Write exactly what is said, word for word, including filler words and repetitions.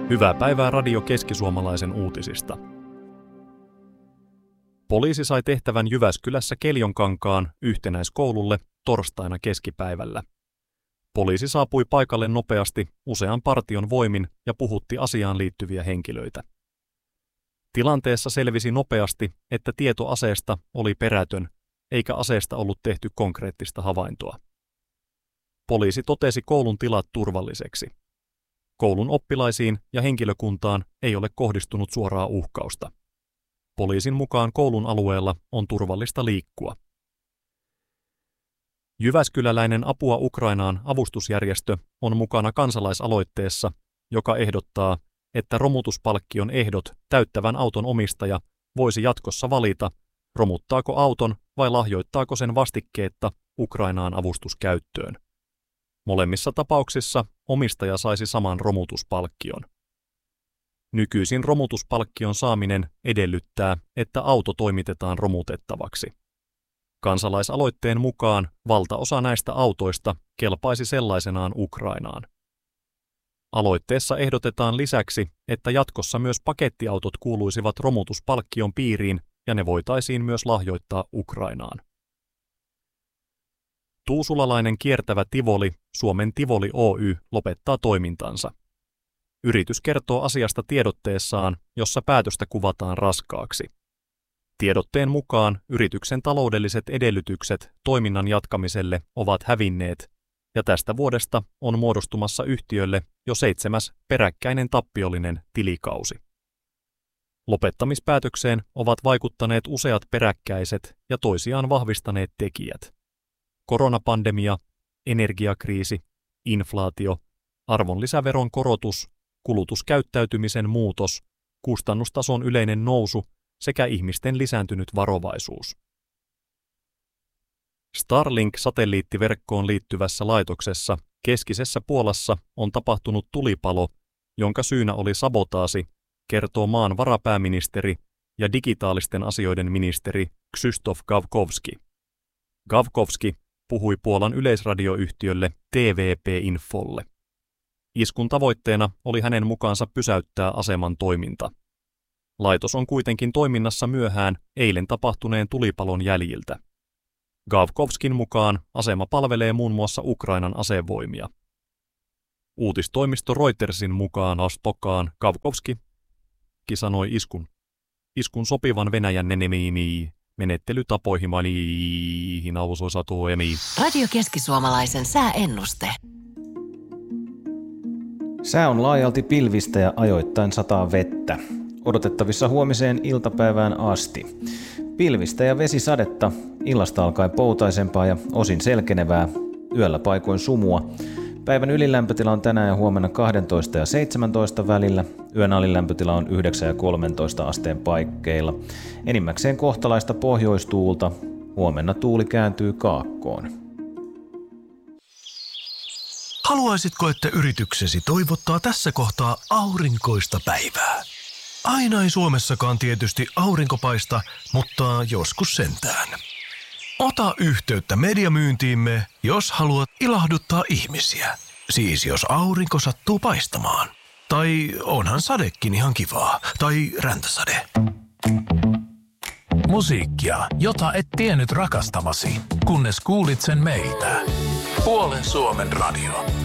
Hyvää päivää Radio Keski-Suomalaisen uutisista. Poliisi sai tehtävän Jyväskylässä Keljonkankaan yhtenäiskoululle torstaina keskipäivällä. Poliisi saapui paikalle nopeasti usean partion voimin ja puhutti asiaan liittyviä henkilöitä. Tilanteessa selvisi nopeasti, että tieto aseesta oli perätön, eikä aseesta ollut tehty konkreettista havaintoa. Poliisi totesi koulun tilat turvalliseksi. Koulun oppilaisiin ja henkilökuntaan ei ole kohdistunut suoraa uhkausta. Poliisin mukaan koulun alueella on turvallista liikkua. Jyväskyläläinen Apua Ukrainaan avustusjärjestö on mukana kansalaisaloitteessa, joka ehdottaa, että romutuspalkkion ehdot täyttävän auton omistaja voisi jatkossa valita, romuttaako auton vai lahjoittaako sen vastikkeetta Ukrainaan avustuskäyttöön. Molemmissa tapauksissa omistaja saisi saman romutuspalkkion. Nykyisin romutuspalkkion saaminen edellyttää, että auto toimitetaan romutettavaksi. Kansalaisaloitteen mukaan valtaosa näistä autoista kelpaisi sellaisenaan Ukrainaan. Aloitteessa ehdotetaan lisäksi, että jatkossa myös pakettiautot kuuluisivat romutuspalkkion piiriin ja ne voitaisiin myös lahjoittaa Ukrainaan. Tuusulalainen kiertävä Tivoli, Suomen Tivoli Oy, lopettaa toimintansa. Yritys kertoo asiasta tiedotteessaan, jossa päätöstä kuvataan raskaaksi. Tiedotteen mukaan yrityksen taloudelliset edellytykset toiminnan jatkamiselle ovat hävinneet, ja tästä vuodesta on muodostumassa yhtiölle jo seitsemäs peräkkäinen tappiollinen tilikausi. Lopettamispäätökseen ovat vaikuttaneet useat peräkkäiset ja toisiaan vahvistaneet tekijät. Koronapandemia, energiakriisi, inflaatio, arvonlisäveron korotus, kulutuskäyttäytymisen muutos, kustannustason yleinen nousu sekä ihmisten lisääntynyt varovaisuus. Starlink-satelliittiverkkoon liittyvässä laitoksessa keskisessä Puolassa on tapahtunut tulipalo, jonka syynä oli sabotaasi, kertoo maan varapääministeri ja digitaalisten asioiden ministeri Krzysztof Gawkowski. Gawkowski puhui Puolan yleisradioyhtiölle T V P-infolle. Iskun tavoitteena oli hänen mukaansa pysäyttää aseman toiminta. Laitos on kuitenkin toiminnassa myöhään eilen tapahtuneen tulipalon jäljiltä. Gawkowskin mukaan asema palvelee muun muassa Ukrainan asevoimia. Uutistoimisto Reutersin mukaan Astokaan Gawkowski sanoi iskun. Iskun sopivan Venäjän nenemiini menettelytapoihin maniihin avusosatoemiin. Radio Keski-Suomalaisen sääennuste. Sää on laajalti pilvistä ja ajoittain sataa vettä. Odotettavissa huomiseen iltapäivään asti. Pilvistä ja vesisadetta, illasta alkaen poutaisempaa ja osin selkenevää, yöllä paikoin sumua. Päivän ylilämpötila on tänään ja huomenna kaksitoista ja seitsemäntoista välillä, yön alilämpötila on yhdeksän ja kolmetoista asteen paikkeilla. Enimmäkseen kohtalaista pohjoistuulta, huomenna tuuli kääntyy kaakkoon. Haluaisitko, että yrityksesi toivottaa tässä kohtaa aurinkoista päivää? Aina ei Suomessakaan tietysti aurinko paista, mutta joskus sentään. Ota yhteyttä mediamyyntiimme, jos haluat ilahduttaa ihmisiä. Siis jos aurinko sattuu paistamaan. Tai onhan sadekin ihan kivaa. Tai räntäsade. Musiikkia, jota et tiennyt rakastavasi, kunnes kuulit sen meiltä. Puolen Suomen radio.